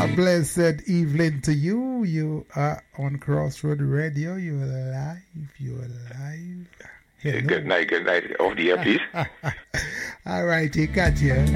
A blessed evening to you. You are on Crossroad Radio. You're alive. Hello. Good night. Off the air, please. All right, you got you.